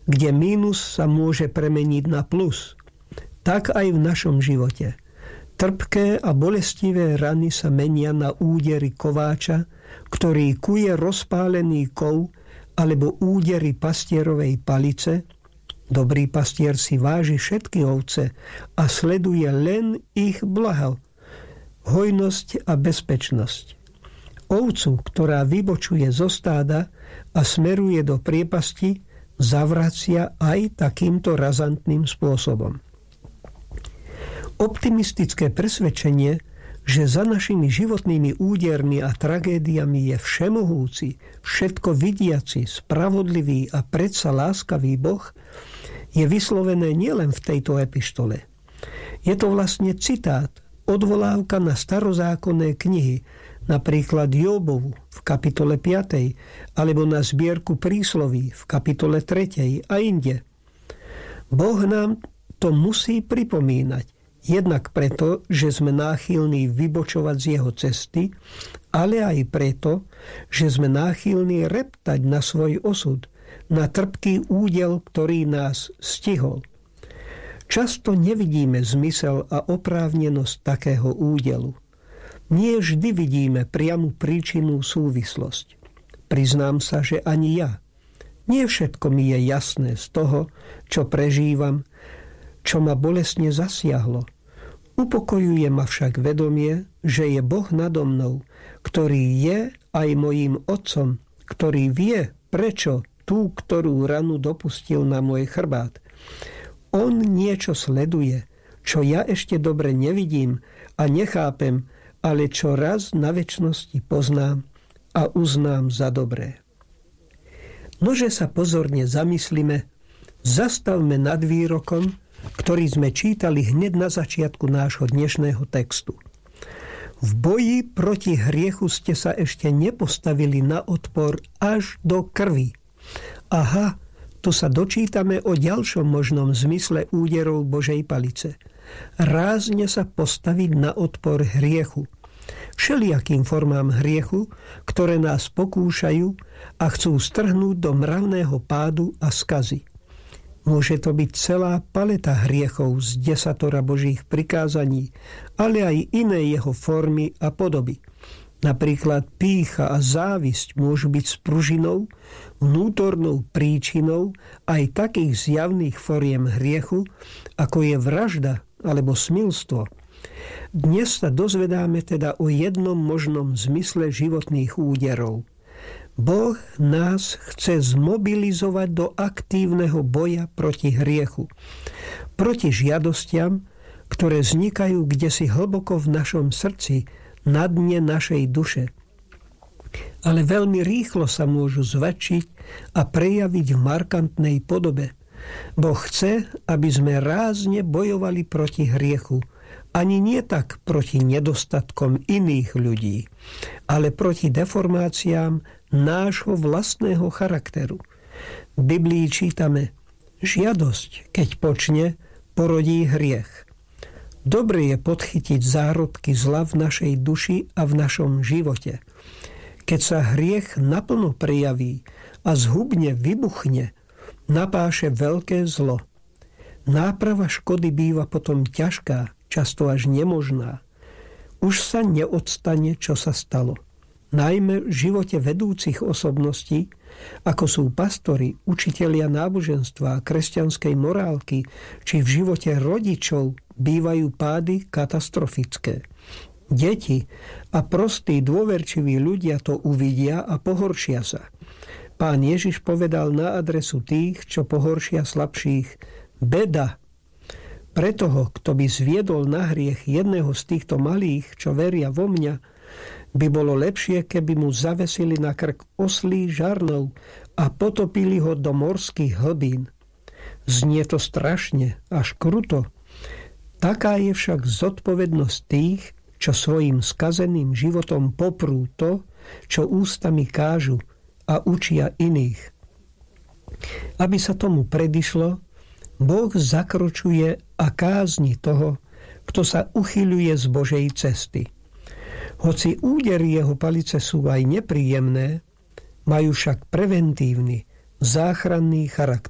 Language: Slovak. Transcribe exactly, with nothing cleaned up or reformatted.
kde mínus sa môže premeniť na plus. Tak aj v našom živote. Trpké a bolestivé rany sa menia na údery kováča, ktorý kuje rozpálený kov, alebo údery pastierovej palice. Dobrý pastier si váži všetky ovce a sleduje len ich blaho, hojnosť a bezpečnosť. Ovcu, ktorá vybočuje zo stáda a smeruje do priepasti, zavracia aj takýmto razantným spôsobom. Optimistické presvedčenie, že za našimi životnými údermi a tragédiami je všemohúci, všetko vidiaci, spravodlivý a predsa láskavý Boh, je vyslovené nielen v tejto epištole. Je to vlastne citát, odvolávka na starozákonné knihy, napríklad Jóbovu v kapitole piatej, alebo na zbierku prísloví v kapitole tretej a inde. Boh nám to musí pripomínať, jednak preto, že sme náchylní vybočovať z jeho cesty, ale aj preto, že sme náchylní reptať na svoj osud, na trpký údel, ktorý nás stihol. Často nevidíme zmysel a oprávnenosť takého údelu. Nie vždy vidíme priamu príčinnú súvislosť. Priznám sa, že ani ja. Nie všetko mi je jasné z toho, čo prežívam, čo ma bolestne zasiahlo. Upokojuje ma však vedomie, že je Boh nado mnou, ktorý je aj mojím otcom, ktorý vie, prečo tú, ktorú ranu dopustil na môj chrbát. On niečo sleduje, čo ja ešte dobre nevidím a nechápem, ale čo raz na večnosti poznám a uznám za dobré. Nože sa pozorne zamyslíme, zastavme nad výrokom, ktorý sme čítali hneď na začiatku nášho dnešného textu. V boji proti hriechu ste sa ešte nepostavili na odpor až do krvi. Aha, tu sa dočítame o ďalšom možnom zmysle úderov Božej palice. Rázne sa postaviť na odpor hriechu. Všelijakým formám hriechu, ktoré nás pokúšajú a chcú strhnúť do mravného pádu a skazy. Môže to byť celá paleta hriechov z desatora Božích prikázaní, ale aj iné jeho formy a podoby. Napríklad pýcha a závisť môžu byť spružinou, vnútornou príčinou aj takých zjavných foriem hriechu, ako je vražda alebo smilstvo. Dnes sa dozvedáme teda o jednom možnom zmysle životných úderov. Boh nás chce zmobilizovať do aktívneho boja proti hriechu, proti žiadostiam, ktoré vznikajú kdesi hlboko v našom srdci, na dne našej duše. Ale veľmi rýchlo sa môžu zväčšiť a prejaviť v markantnej podobe. Boh chce, aby sme rázne bojovali proti hriechu, ani nie tak proti nedostatkom iných ľudí, ale proti deformáciám nášho vlastného charakteru. V Biblii čítame: žiadosť, keď počne, porodí hriech. Dobre je podchytiť zárodky zla v našej duši a v našom živote. Keď sa hriech naplno prejaví a zhubne vybuchne, napáše veľké zlo. Náprava škody býva potom ťažká, často až nemožná. Už sa neodstane, čo sa stalo. Najmä v živote vedúcich osobností, ako sú pastori, učitelia náboženstva a kresťanskej morálky, či v živote rodičov, bývajú pády katastrofické. Deti a prostí dôverčiví ľudia to uvidia a pohoršia sa. Pán Ježiš povedal na adresu tých, čo pohoršia slabších: beda pre toho, kto by zviedol na hriech jedného z týchto malých, čo veria vo mňa, by bolo lepšie, keby mu zavesili na krk oslí žarnov a potopili ho do morských hlbín. Znie to strašne, až kruto. Taká je však zodpovednosť tých, čo svojim skazeným životom poprú to, čo ústami kážu a učia iných. Aby sa tomu predišlo, Boh zakročuje a kázni toho, kto sa uchyľuje z Božej cesty. Hoci údery jeho palice sú aj nepríjemné, majú však preventívny, záchranný charakter.